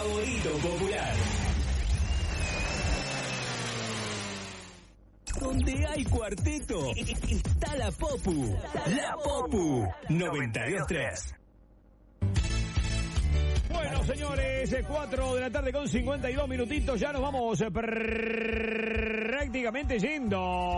favorito popular. Donde hay cuarteto, está la Popu. La Popu 92.3. Bueno, señores, 4 de la tarde con 52 minutitos. Ya nos vamos prácticamente yendo.